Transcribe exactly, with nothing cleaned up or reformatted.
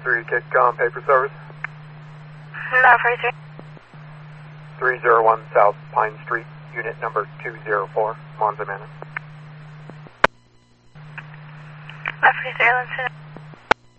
three, kick on paper service. No, forty-three. three oh one South Pine Street, unit number two oh four, Monza Manor. No, forty-three, let's